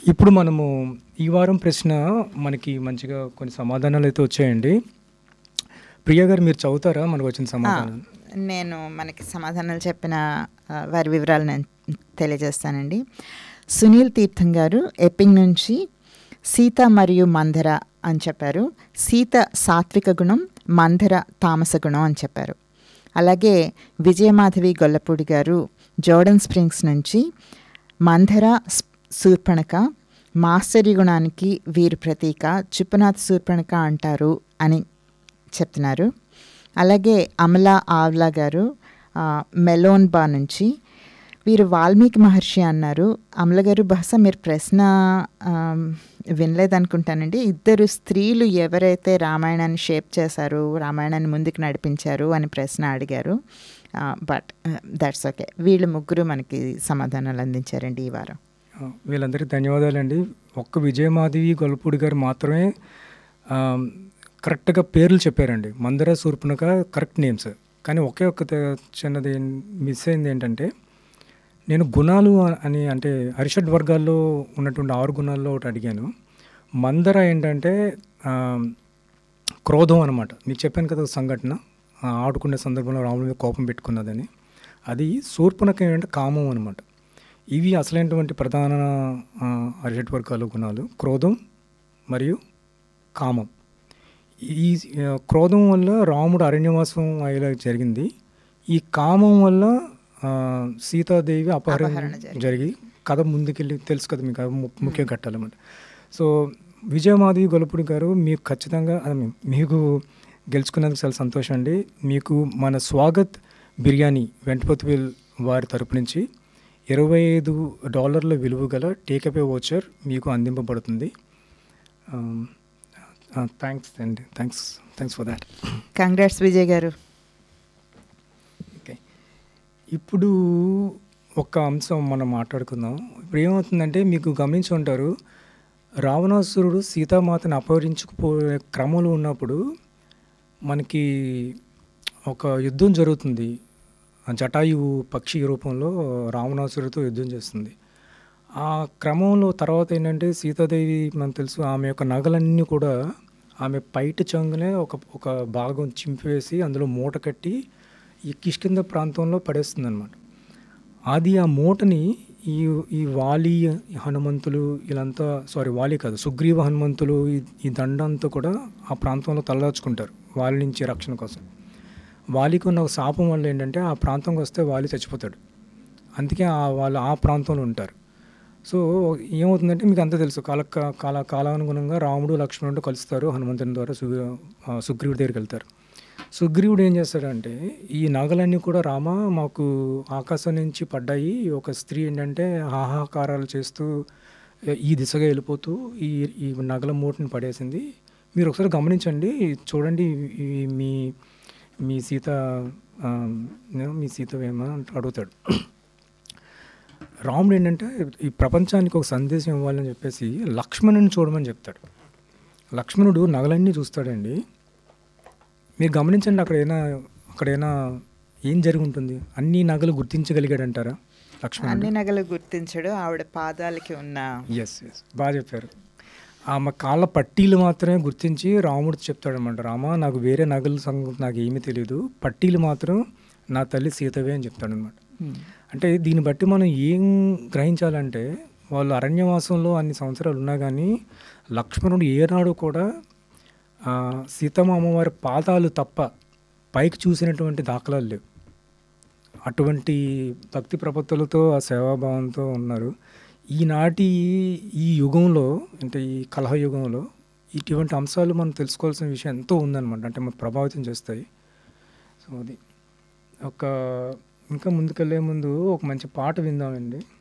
ఇప్పుడు మనము ఈ వారం ప్రశ్న మనకి మంచిగా కొన్ని సమాధానాలు అయితే వచ్చాయండి. ప్రియా గారు మీరు చదువుతారా మనకు వచ్చిన ఆ, సమాధానం? నేను మనకి సమాధానాలు చెప్పిన వారి వివరాలు నేను తెలియజేస్తానండి. సునీల్ తీర్థం గారు ఎప్పింగ్ నుంచి సీత మరియు మంధర అని చెప్పారు. సీత సాత్విక గుణం, మంధర తామస గుణం అని చెప్పారు. అలాగే విజయమాధవి గొల్లపూడి గారు జోర్డన్ స్ప్రింగ్స్ నుంచి మంధర శూర్పణక మాస్టరీ గుణానికి వీరు ప్రతీక, చుప్పనాథ్ శూర్పణక అంటారు అని చెప్తున్నారు. అలాగే అమలా ఆవ్లా గారు మెలోన్బా నుంచి వీరు వాల్మీకి మహర్షి అన్నారు. అమల గారు బహుశా మీరు ప్రశ్న వినలేదనుకుంటానండి. ఇద్దరు స్త్రీలు ఎవరైతే రామాయణాన్ని షేప్ చేశారు, రామాయణాన్ని ముందుకు నడిపించారు అని ప్రశ్న అడిగారు. But that's okay. వీళ్ళు ముగ్గురు మనకి సమాధానాలు అందించారండి ఈ వారం. వీళ్ళందరికీ ధన్యవాదాలండి. ఒక్క విజయమాధవి గొల్లపూడి గారు మాత్రమే కరెక్ట్గా పేర్లు చెప్పారండి. మందర శూర్పణఖ కరెక్ట్ నేమ్స్. కానీ ఒకే ఒక్క చిన్నది మిస్ అయింది ఏంటంటే, నేను గుణాలు అని అంటే అరిషడ్ వర్గాల్లో ఉన్నటువంటి 6 గుణాల్లో ఒకటి అడిగాను. మందర ఏంటంటే క్రోధం అనమాట. మీకు చెప్పాను కదా సంఘటన, ఆడుకునే సందర్భంలో రాముడి మీద కోపం పెట్టుకున్నదని. అది శూర్పణఖ ఏంటంటే కామం అనమాట. ఇవి అసలైనటువంటి ప్రధాన అరిషడ్ వర్గాల గుణాలు: క్రోధం మరియు కామం. ఈ క్రోధం వల్ల రాముడు అరణ్యవాసం అయ్యేలా జరిగింది. ఈ కామం వల్ల సీతాదేవి అపహరణ జరిగి కథ ముందుకెళ్ళి తెలుసు కదా మీకు, ముఖ్య ఘట్టాలన్నమాట. సో విజయమాధవి గొల్లపూడి గారు మీకు ఖచ్చితంగా మీకు గెలుచుకున్నందుకు చాలా సంతోషం అండి. మీకు మన స్వాగత్ బిర్యానీ వెంటపతివేల్ వారి తరపు నుంచి $25 విలువ గల టేకవే వోచర్ మీకు అందింపబడుతుంది. థ్యాంక్స్ అండి. Thanks for that. Congrats Vijay గారు. ఓకే, ఇప్పుడు ఒక అంశం మనం మాట్లాడుకుందాం. ఇప్పుడు ఏమవుతుందంటే, మీకు గమనించి ఉంటారు, రావణాసురుడు సీతామాతను అపహరించుకుపోయే క్రమంలో ఉన్నప్పుడు మనకి ఒక యుద్ధం జరుగుతుంది. జటాయువు పక్షి రూపంలో రావణాసురుడితో యుద్ధం చేస్తుంది. ఆ క్రమంలో తర్వాత ఏంటంటే, సీతాదేవి మనకు తెలుసు, ఆమె యొక్క నగలన్నీ కూడా ఆమె పైట చెంగునే ఒక భాగం చింపివేసి అందులో మూట కట్టి ఈ కిష్కింద ప్రాంతంలో పడేస్తుంది అనమాట. అది ఆ మూటని ఈ వాలి హనుమంతులు వీళ్ళంతా, వాలి కాదు, సుగ్రీవ హనుమంతులు ఈ దండంతా కూడా ఆ ప్రాంతంలో తలదాచుకుంటారు వాలి నుంచి రక్షణ కోసం. వాలికి ఉన్న ఒక శాపం వల్ల ఏంటంటే, ఆ ప్రాంతంకి వస్తే వాలి చచ్చిపోతాడు. అందుకే వాళ్ళు ఆ ప్రాంతంలో ఉంటారు. సో ఏమవుతుందంటే, మీకు అంతా తెలుసు, కాలానుగుణంగా రాముడు లక్ష్మణుడు కలుస్తారు హనుమంతుని ద్వారా. సుగ్రీవుడి దగ్గరికి వెళ్తారు. సుగ్రీవుడు ఏం చేస్తాడంటే, ఈ నగలన్నీ కూడా రామ మాకు ఆకాశం నుంచి పడ్డాయి, ఒక స్త్రీ ఏంటంటే హాహాకారాలు చేస్తూ ఈ దిశగా వెళ్ళిపోతూ ఈ నగల మూటని పడేసింది, మీరు ఒకసారి గమనించండి, చూడండి, మీ సీతవేమో అడుగుతాడు. రాముడు ఏంటంటే ఈ ప్రపంచానికి ఒక సందేశం ఇవ్వాలని చెప్పేసి లక్ష్మణుని చూడమని చెప్తాడు. లక్ష్మణుడు నగలన్నీ చూస్తాడండి. మీరు గమనించండి, అక్కడైనా ఏం జరిగి ఉంటుంది? అన్ని నగలు గుర్తించగలిగాడంటారా లక్ష్మణుడు? అన్ని నగలు గుర్తించడు, ఆవిడ పాదాలకి ఉన్న ఎస్ బాగా చెప్పారు. ఆమె కాళ్ళ పట్టీలు మాత్రమే గుర్తించి రాముడు చెప్తాడనమాట, రామా నాకు వేరే నగల సంగతి నాకు ఏమీ తెలియదు, పట్టీలు మాత్రం నా తల్లి సీతవే అని చెప్తాడనమాట. అంటే దీన్ని బట్టి మనం ఏం గ్రహించాలంటే, వాళ్ళు అరణ్యవాసంలో అన్ని సంవత్సరాలు ఉన్నా కానీ లక్ష్మణుడు ఏనాడు కూడా సీతమ్మ అమ్మవారి పాదాలు తప్ప పైకి చూసినటువంటి దాఖలాలు లేవు. అటువంటి భక్తి ప్రపత్తులతో ఆ సేవాభావంతో ఉన్నారు. ఈనాటి ఈ యుగంలో, అంటే ఈ కలహయుగంలో ఇటువంటి అంశాలు మనం తెలుసుకోవాల్సిన విషయం ఎంతో ఉందన్నమాట. అంటే మనం ప్రభావితం చేస్తాయి. సో అది ఇంకా ముందుకెళ్ళే ముందు ఒక మంచి పాట విందామండి.